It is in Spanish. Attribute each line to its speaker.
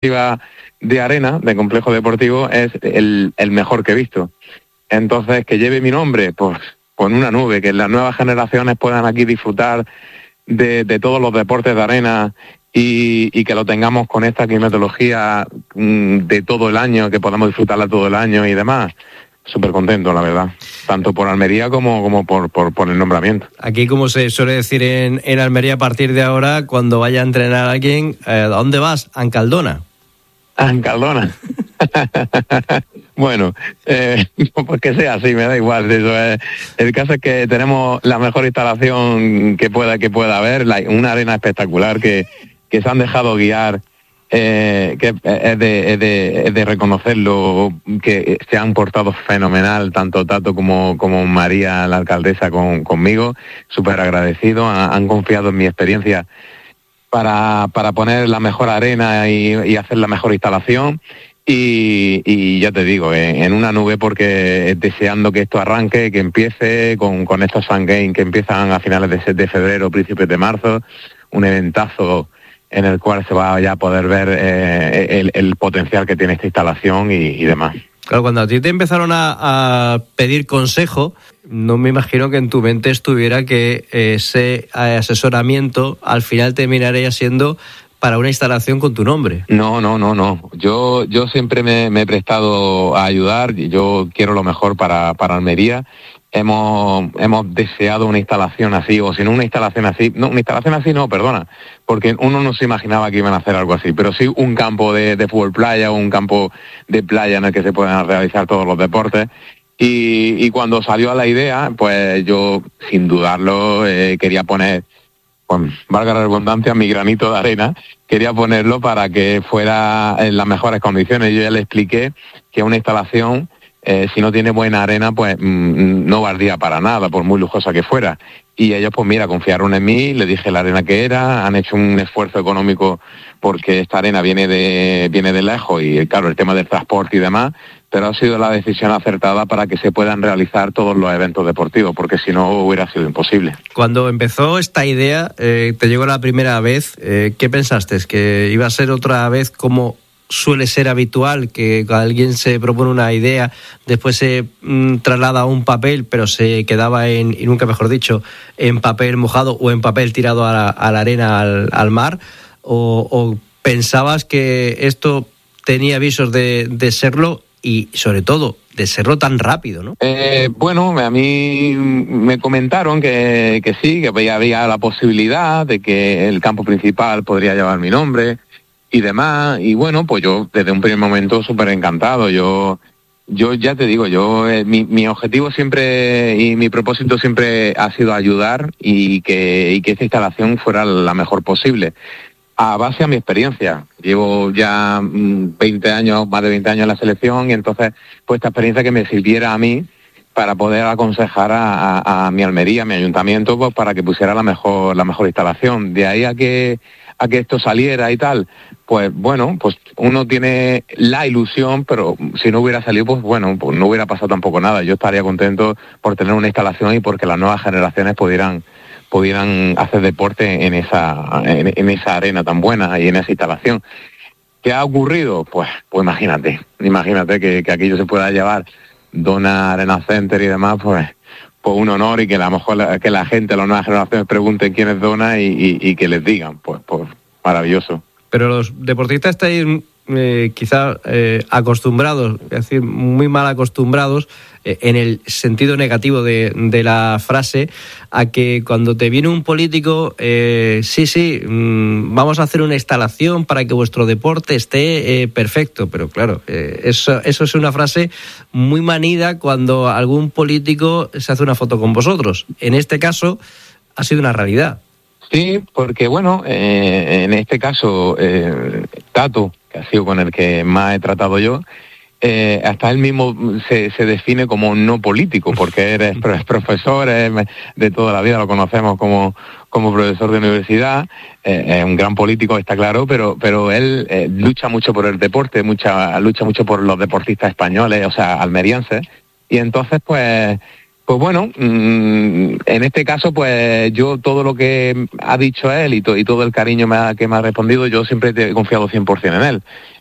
Speaker 1: de arena, de complejo deportivo, es el mejor que he visto. Entonces, que lleve mi nombre, pues con una nube, que las nuevas generaciones puedan aquí disfrutar de todos los deportes de arena y que lo tengamos con esta climatología de todo el año, que podamos disfrutarla todo el año y demás. Súper contento, la verdad, tanto por Almería como por el nombramiento.
Speaker 2: Aquí, como se suele decir en Almería, a partir de ahora, cuando vaya a entrenar a alguien, ¿a dónde vas? ¿A Encaldona?
Speaker 1: ¿A Encaldona? Bueno, pues que sea así, me da igual. Eso es. El caso es que tenemos la mejor instalación que pueda haber, una arena espectacular que se han dejado guiar. Que es de reconocerlo, que se han portado fenomenal, tanto Tato como María, la alcaldesa, conmigo, súper agradecido, han confiado en mi experiencia para poner la mejor arena y hacer la mejor instalación. Y ya te digo, en una nube, porque deseando que esto arranque, que empiece con estos Sun Games que empiezan a finales de febrero, principios de marzo, un eventazo en el cual se va ya a poder ver el potencial que tiene esta instalación y demás.
Speaker 2: Claro, cuando a ti te empezaron a pedir consejo, no me imagino que en tu mente estuviera que ese asesoramiento al final terminaría siendo para una instalación con tu nombre.
Speaker 1: No. Yo siempre me he prestado a ayudar, yo quiero lo mejor para Almería. Hemos deseado una instalación así, o si no una instalación así, perdona, porque uno no se imaginaba que iban a hacer algo así, pero sí un campo de fútbol playa o un campo de playa en el que se puedan realizar todos los deportes. Y cuando salió a la idea, pues yo, sin dudarlo, quería poner, pues valga la redundancia, mi granito de arena, quería ponerlo para que fuera en las mejores condiciones. Yo ya le expliqué que una instalación, si no tiene buena arena, pues no valdría para nada, por muy lujosa que fuera. Y ellos, pues mira, confiaron en mí, les dije la arena que era, han hecho un esfuerzo económico porque esta arena viene de lejos y claro, el tema del transporte y demás, pero ha sido la decisión acertada para que se puedan realizar todos los eventos deportivos, porque si no hubiera sido imposible.
Speaker 2: Cuando empezó esta idea, te llegó la primera vez, ¿qué pensaste? ¿Que iba a ser otra vez como suele ser habitual, que alguien se propone una idea, después se traslada a un papel, pero se quedaba y nunca mejor dicho, en papel mojado o en papel tirado a la arena, al mar? ¿O pensabas que esto tenía visos de serlo y, sobre todo, de serlo tan rápido, ¿no?
Speaker 1: Bueno, a mí me comentaron que sí, que había la posibilidad de que el campo principal podría llevar mi nombre y demás, y bueno, pues yo desde un primer momento súper encantado. Yo ya te digo, mi objetivo siempre y mi propósito siempre ha sido ayudar y que esta instalación fuera la mejor posible, a base a mi experiencia. Llevo ya 20 años, más de 20 años en la selección, y entonces pues esta experiencia que me sirviera a mí para poder aconsejar a mi Almería, a mi ayuntamiento, pues para que pusiera la mejor instalación. De ahí a que esto saliera y tal, pues bueno, pues uno tiene la ilusión, pero si no hubiera salido, pues bueno, pues no hubiera pasado tampoco nada. Yo estaría contento por tener una instalación y porque las nuevas generaciones pudieran hacer deporte en esa arena tan buena y en esa instalación. ¿Qué ha ocurrido? Pues imagínate que aquello se pueda llevar Dona Arena Center y demás, pues un honor, y que a lo mejor que la gente, las nuevas generaciones pregunten quién es Dona y que les digan, pues maravilloso.
Speaker 2: Pero los deportistas estáis quizá acostumbrados, es decir, muy mal acostumbrados, en el sentido negativo de la frase, a que cuando te viene un político, vamos a hacer una instalación para que vuestro deporte esté perfecto, pero claro, eso es una frase muy manida cuando algún político se hace una foto con vosotros. En este caso ha sido una realidad.
Speaker 1: Sí, porque bueno, en este caso, Tato, que ha sido con el que más he tratado yo, hasta él mismo se define como no político, porque eres profesor, de toda la vida lo conocemos como profesor de universidad, es un gran político, está claro, pero él lucha mucho por el deporte, lucha mucho por los deportistas españoles, o sea, almerienses, y entonces pues Pues bueno, en este caso, pues yo todo lo que ha dicho él y todo el cariño que me ha respondido, yo siempre he confiado 100% en él.